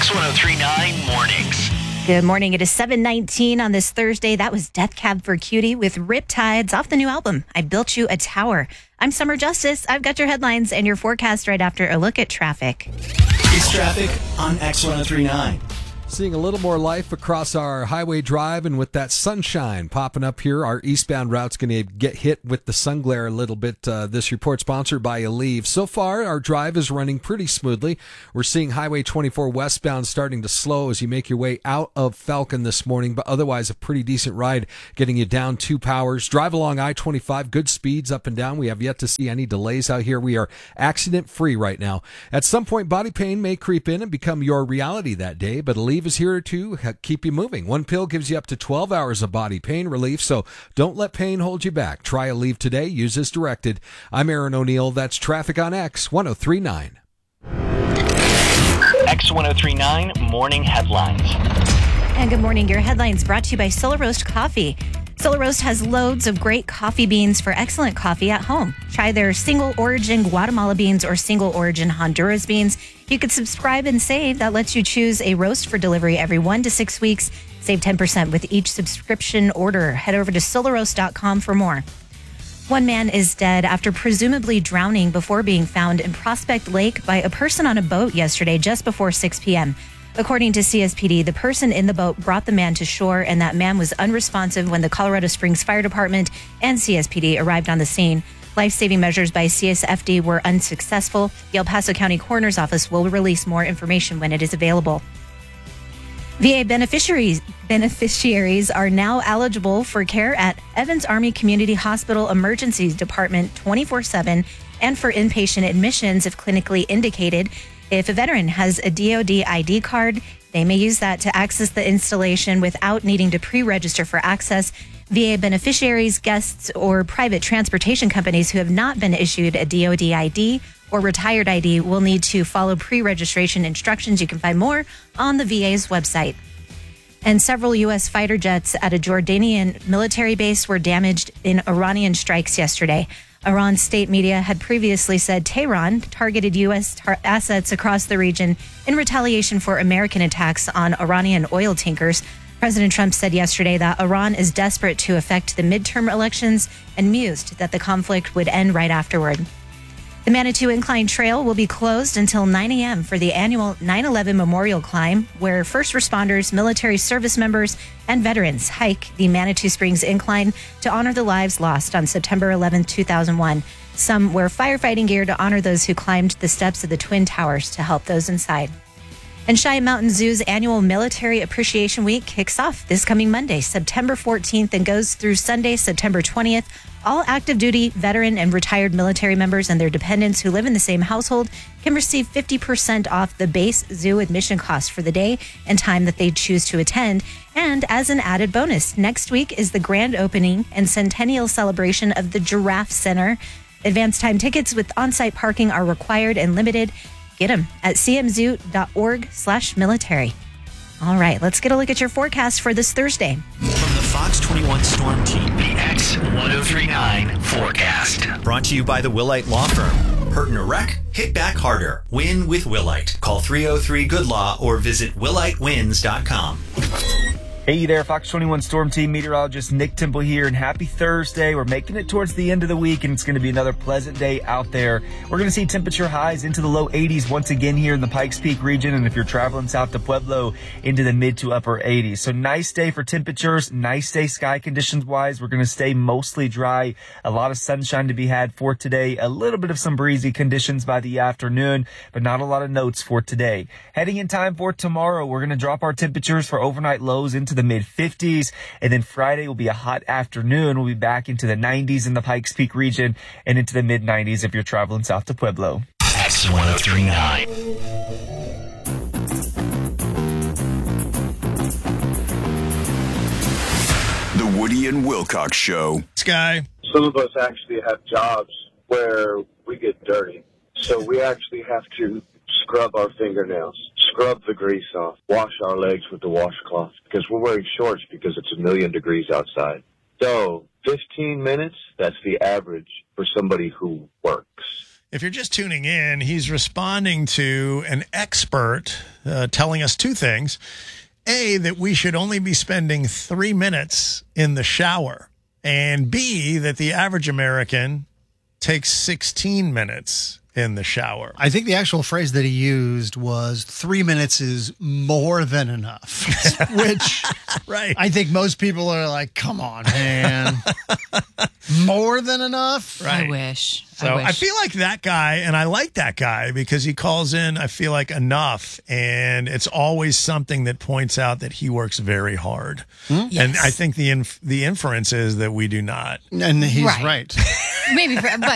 X1039 Mornings. Good morning. It is 7:19 on this Thursday. That was Death Cab for Cutie with Riptides off the new album, I Built You a Tower. I'm Summer Justice. I've got your headlines and your forecast right after a look at traffic. It's traffic on X1039. Seeing a little more life across our highway drive, and with that sunshine popping up here, our eastbound route's going to get hit with the sun glare a little bit. This report sponsored by Aleve. So far, our drive is running pretty smoothly. We're seeing Highway 24 westbound starting to slow as you make your way out of Falcon this morning, but otherwise a pretty decent ride getting you down 2 powers. Drive along I-25, good speeds up and down. We have yet to see any delays out here. We are accident-free right now. At some point, body pain may creep in and become your reality that day, but Aleve is here to keep you moving. One pill gives you up to 12 hours of body pain relief, so don't let pain hold you back. Try Aleve today. Use as directed. I'm Aaron O'Neill. That's Traffic on X1039. X1039 Morning Headlines. And good morning. Your headlines brought to you by Solar Roast Coffee. Solar Roast has loads of great coffee beans for excellent coffee at home. Try their single origin Guatemala beans or single origin Honduras beans. You could subscribe and save. That lets you choose a roast for delivery every 1 to 6 weeks. Save 10% with each subscription order. Head over to solarroast.com for more. One man is dead after presumably drowning before being found in Prospect Lake by a person on a boat yesterday just before 6 p.m. According to CSPD, the person in the boat brought the man to shore, and that man was unresponsive when the Colorado Springs Fire Department and CSPD arrived on the scene. Life-saving measures by CSFD were unsuccessful. The El Paso County Coroner's Office will release more information when it is available. VA beneficiaries are now eligible for care at Evans Army Community Hospital Emergency Department 24/7 and for inpatient admissions if clinically indicated. If a veteran has a DoD ID card, they may use that to access the installation without needing to pre-register for access. VA beneficiaries, guests, or private transportation companies who have not been issued a DoD ID or retired ID will need to follow pre-registration instructions. You can find more on the VA's website. And several U.S. fighter jets at a Jordanian military base were damaged in Iranian strikes yesterday. Iran's state media had previously said Tehran targeted U.S. assets across the region in retaliation for American attacks on Iranian oil tankers. President Trump said yesterday that Iran is desperate to affect the midterm elections and mused that the conflict would end right afterward. The Manitou Incline Trail will be closed until 9 a.m. for the annual 9/11 Memorial Climb, where first responders, military service members, and veterans hike the Manitou Springs Incline to honor the lives lost on September 11, 2001. Some wear firefighting gear to honor those who climbed the steps of the Twin Towers to help those inside. And Cheyenne Mountain Zoo's annual Military Appreciation Week kicks off this coming Monday, September 14th, and goes through Sunday, September 20th. All active duty, veteran, and retired military members and their dependents who live in the same household can receive 50% off the base zoo admission cost for the day and time that they choose to attend. And as an added bonus, next week is the grand opening and centennial celebration of the Giraffe Center. Advance time tickets with on-site parking are required and limited. Get them at cmzoo.org/military. All right, let's get a look at your forecast for this Thursday. From the Fox 21 Storm Team, the X1039 forecast. Brought to you by the Willite Law Firm. Hurt in a wreck? Hit back harder. Win with Willite. Call 303-GOOD-LAW or visit willitewins.com. Hey there, Fox 21 Storm Team meteorologist Nick Temple here, and happy Thursday. We're making it towards the end of the week, and it's going to be another pleasant day out there. We're going to see temperature highs into the low 80s once again here in the Pikes Peak region, and if you're traveling south to Pueblo, into the mid to upper 80s. So nice day for temperatures, nice day sky conditions-wise. We're going to stay mostly dry, a lot of sunshine to be had for today, a little bit of some breezy conditions by the afternoon, but not a lot of notes for today. Heading in time for tomorrow, we're going to drop our temperatures for overnight lows into the mid-50s, and then Friday will be a hot afternoon. We'll be back into the 90s in the Pikes Peak region and into the mid-90s if you're traveling south to Pueblo. X1039. The Woody and Wilcox Show. Sky. Some of us actually have jobs where we get dirty, so we actually have to scrub our fingernails, scrub the grease off, wash our legs with the washcloth, because we're wearing shorts because it's 1,000,000 degrees outside. So 15 minutes, that's the average for somebody who works. If you're just tuning in, he's responding to an expert telling us two things. A, that we should only be spending 3 minutes in the shower. And B, that the average American takes 16 minutes in the shower. I think the actual phrase that he used was 3 minutes is more than enough, which right. I think most people are like, come on, man. More than enough? Right. I wish. So I feel like that guy, and I like that guy because he calls in, I feel like, enough. And it's always something that points out that he works very hard. Yes. And I think the inference is that we do not. And he's right. Maybe,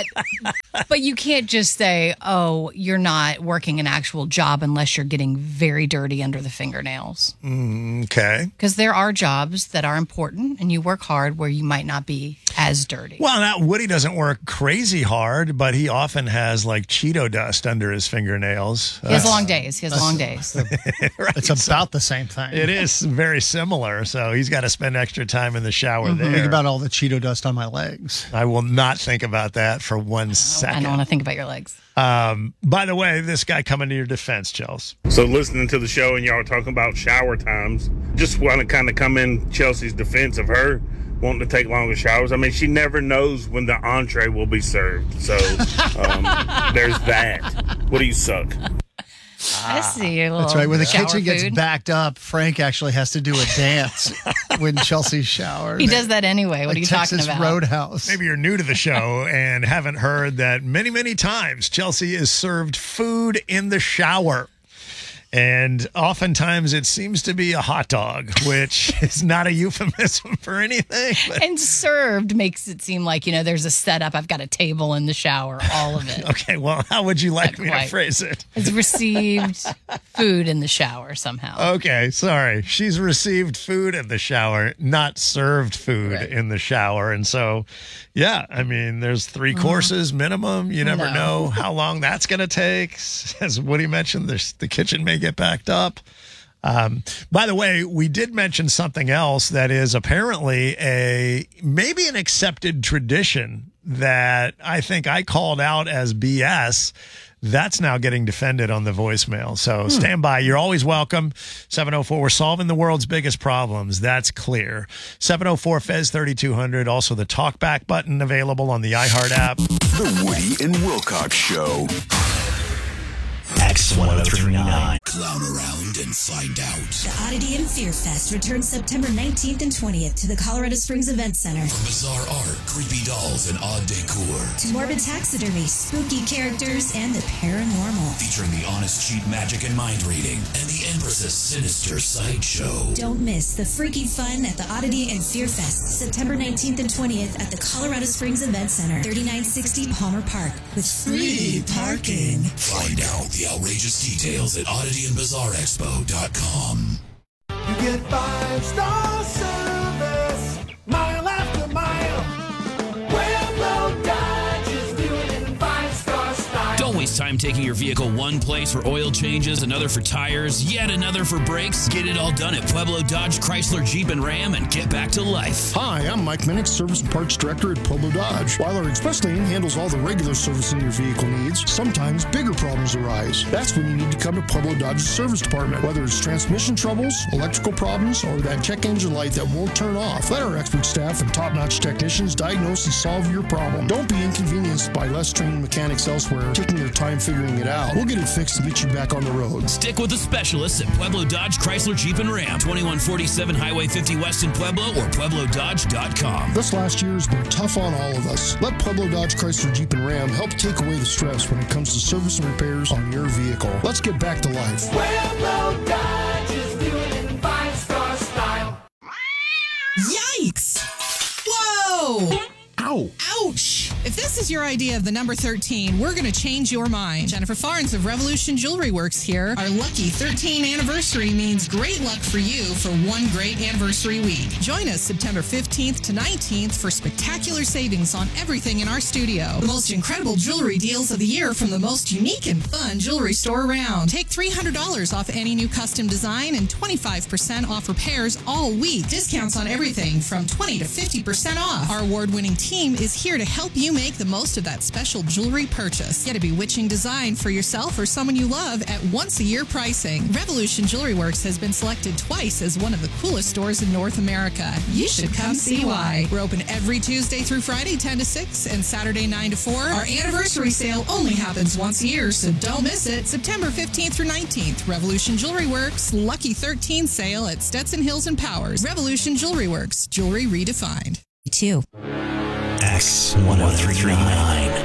but you can't just say, oh, you're not working an actual job unless you're getting very dirty under the fingernails. Okay. Because there are jobs that are important and you work hard where you might not be as dirty. Well, now Woody doesn't work crazy hard, but he often has like Cheeto dust under his fingernails. He has long days. Right. It's about the same thing. It is very similar. So he's got to spend extra time in the shower there. Think about all the Cheeto dust on my legs. I will not think about that for 1 second. I don't want to think about your legs. By the way, this guy coming to your defense, Chelsea. So listening to the show and y'all talking about shower times, just want to kind of come in Chelsea's defense of her wanting to take longer showers. I mean, she never knows when the entree will be served. So there's that. What do you suck? I see a little That's right. When the kitchen gets food. backed up, Frank actually has to do a dance when Chelsea showers. He does that anyway. What are you talking Texas about? Roadhouse. Maybe you're new to the show and haven't heard that many, many times Chelsea is served food in the shower. And oftentimes it seems to be a hot dog, which is not a euphemism for anything. But... And served makes it seem like, there's a setup. I've got a table in the shower, all of it. Okay, well, how would you like me to quite. phrase it? It's received food in the shower somehow. Okay, sorry. She's received food in the shower, not served food in the shower. And so, yeah, I mean, there's 3 courses minimum. You never know how long that's going to take. As Woody mentioned, the kitchen may get backed up. By the way, we did mention something else that is apparently maybe an accepted tradition that I think I called out as BS. That's now getting defended on the voicemail. So stand by. You're always welcome. 704. We're solving the world's biggest problems. That's clear. 704 Fez 3200. Also the talkback button available on the iHeart app. The Woody and Wilcox Show. X1039. Clown around and find out. The Oddity and Fear Fest returns September 19th and 20th to the Colorado Springs Event Center. From bizarre art, creepy dolls, and odd decor, to morbid taxidermy, spooky characters, and the paranormal. featuring the honest cheat magic and mind reading, and the Empress's sinister sideshow. Don't miss the freaky fun at the Oddity and Fear Fest, September 19th and 20th at the Colorado Springs Event Center, 3960 Palmer Park, with free parking. Find out the outrageous details at oddityandbizarreexpo.com. You get 5-star service, mile after mile. Pueblo Dodge is doing it in 5-star style. Don't waste time taking your vehicle one place for oil changes, another for tires, yet another for brakes. Get it all done at Pueblo Dodge, Chrysler, Jeep, and Ram and get back to life. Hi, I'm Mike Minnick, Service and Parts Director at Pueblo Dodge. While our express lane handles all the regular servicing your vehicle needs, sometimes bigger problems arise. That's when you need to come to Pueblo Dodge's service department. Whether it's transmission troubles, electrical problems, or that check engine light that won't turn off, let our expert staff and top-notch technicians diagnose and solve your problem. Don't be inconvenienced by less trained mechanics elsewhere taking their time figuring it out. We'll get it fixed and get you back on the road. Stick with the specialists at Pueblo Dodge, Chrysler, Jeep, and Ram. 2147 Highway 50 West in Pueblo or PuebloDodge.com. This last year has been tough on all of us. Let Pueblo Dodge, Chrysler, Jeep, and Ram help take away the stress when it comes to service and repairs on your vehicle. Let's get back to life. Pueblo Dodge is doing it in 5-star style. Yikes! Whoa! Ow! Ouch! If this is your idea of the number 13, we're going to change your mind. Jennifer Farnes of Revolution Jewelry Works here. Our lucky 13 anniversary means great luck for you for one great anniversary week. Join us September 15th to 19th for spectacular savings on everything in our studio. The most incredible jewelry deals of the year from the most unique and fun jewelry store around. Take $300 off any new custom design and 25% off repairs all week. Discounts on everything from 20 to 50% off. Our award-winning team is here to help you make the most of that special jewelry purchase. Get a bewitching design for yourself or someone you love at once-a-year pricing. Revolution Jewelry Works has been selected twice as one of the coolest stores in North America. You should come see why. We're open every Tuesday through Friday, 10 to 6, and Saturday, 9 to 4. Our anniversary sale only happens once a year, so don't miss it. September 15th through 19th, Revolution Jewelry Works, Lucky 13 sale at Stetson Hills and Powers. Revolution Jewelry Works, jewelry redefined. Two. X1039.